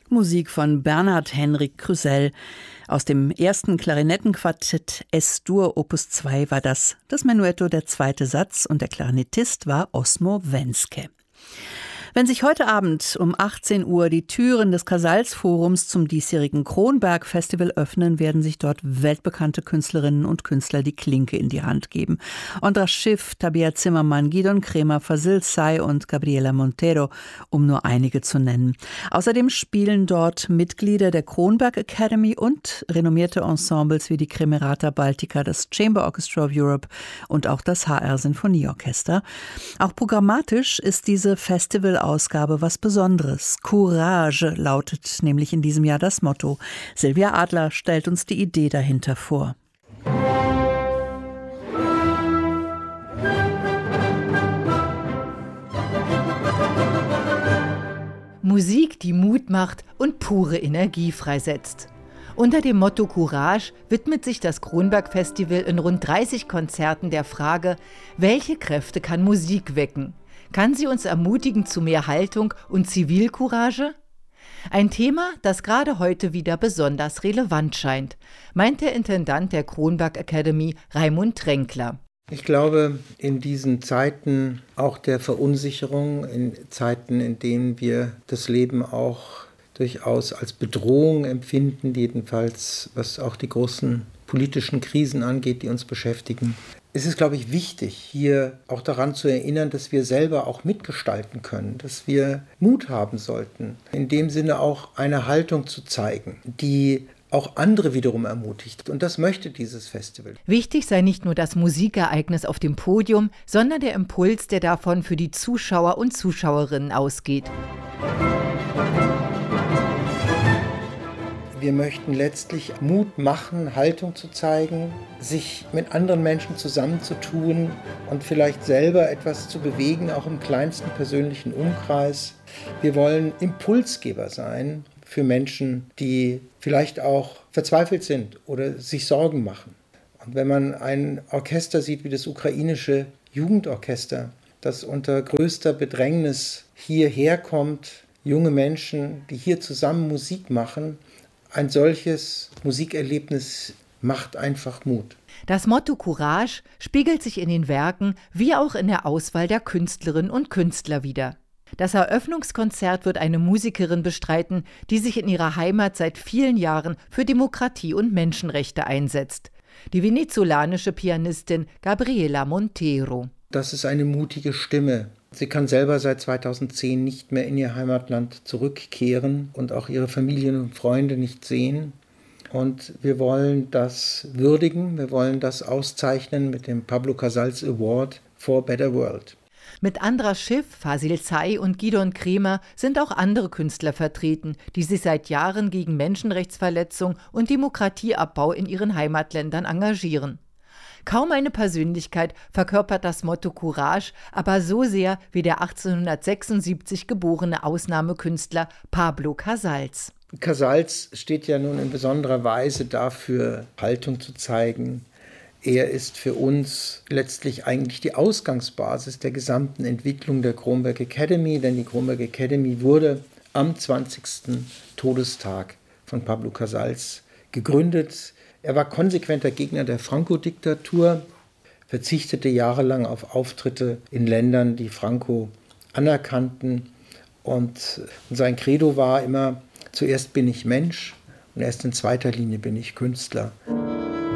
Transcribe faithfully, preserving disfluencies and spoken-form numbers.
Musik von Bernhard Henrik Krüsell. Aus dem ersten Klarinettenquartett S-Dur Opus zwei war das das Menuetto, der zweite Satz, und der Klarinettist war Osmo Wenske. Wenn sich heute Abend um achtzehn Uhr die Türen des Casals-Forums zum diesjährigen Kronberg-Festival öffnen, werden sich dort weltbekannte Künstlerinnen und Künstler die Klinke in die Hand geben. Andras Schiff, Tabea Zimmermann, Gidon Kremer, Fazil Say und Gabriela Montero, um nur einige zu nennen. Außerdem spielen dort Mitglieder der Kronberg Academy und renommierte Ensembles wie die Kremerata Baltica, das Chamber Orchestra of Europe und auch das H R Sinfonieorchester. Auch programmatisch ist diese Festival Ausgabe was Besonderes. Courage lautet nämlich in diesem Jahr das Motto. Silvia Adler stellt uns die Idee dahinter vor. Musik, die Mut macht und pure Energie freisetzt. Unter dem Motto Courage widmet sich das Kronberg-Festival in rund dreißig Konzerten der Frage, welche Kräfte kann Musik wecken? Kann sie uns ermutigen zu mehr Haltung und Zivilcourage? Ein Thema, das gerade heute wieder besonders relevant scheint, meint der Intendant der Kronberg Academy, Raimund Tränkler. Ich glaube, in diesen Zeiten auch der Verunsicherung, in Zeiten, in denen wir das Leben auch durchaus als Bedrohung empfinden, jedenfalls was auch die großen politischen Krisen angeht, die uns beschäftigen, es ist, glaube ich, wichtig, hier auch daran zu erinnern, dass wir selber auch mitgestalten können, dass wir Mut haben sollten, in dem Sinne auch eine Haltung zu zeigen, die auch andere wiederum ermutigt. Und das möchte dieses Festival. Wichtig sei nicht nur das Musikereignis auf dem Podium, sondern der Impuls, der davon für die Zuschauer und Zuschauerinnen ausgeht. Wir möchten letztlich Mut machen, Haltung zu zeigen, sich mit anderen Menschen zusammenzutun und vielleicht selber etwas zu bewegen, auch im kleinsten persönlichen Umkreis. Wir wollen Impulsgeber sein für Menschen, die vielleicht auch verzweifelt sind oder sich Sorgen machen. Und wenn man ein Orchester sieht wie das ukrainische Jugendorchester, das unter größter Bedrängnis hierher kommt, junge Menschen, die hier zusammen Musik machen, ein solches Musikerlebnis macht einfach Mut. Das Motto Courage spiegelt sich in den Werken wie auch in der Auswahl der Künstlerinnen und Künstler wider. Das Eröffnungskonzert wird eine Musikerin bestreiten, die sich in ihrer Heimat seit vielen Jahren für Demokratie und Menschenrechte einsetzt. Die venezolanische Pianistin Gabriela Montero. Das ist eine mutige Stimme. Sie kann selber seit zweitausendzehn nicht mehr in ihr Heimatland zurückkehren und auch ihre Familien und Freunde nicht sehen. Und wir wollen das würdigen, wir wollen das auszeichnen mit dem Pablo Casals Award for a Better World. Mit Andras Schiff, Fazil Say und Gidon Kremer sind auch andere Künstler vertreten, die sich seit Jahren gegen Menschenrechtsverletzung und Demokratieabbau in ihren Heimatländern engagieren. Kaum eine Persönlichkeit verkörpert das Motto Courage, aber so sehr wie der achtzehnhundertsechsundsiebzig geborene Ausnahmekünstler Pablo Casals. Casals steht ja nun in besonderer Weise dafür, Haltung zu zeigen. Er ist für uns letztlich eigentlich die Ausgangsbasis der gesamten Entwicklung der Kronberg Academy, denn die Kronberg Academy wurde am zwanzigsten Todestag von Pablo Casals gegründet. Er war konsequenter Gegner der Franco-Diktatur, verzichtete jahrelang auf Auftritte in Ländern, die Franco anerkannten. Und sein Credo war immer, zuerst bin ich Mensch und erst in zweiter Linie bin ich Künstler.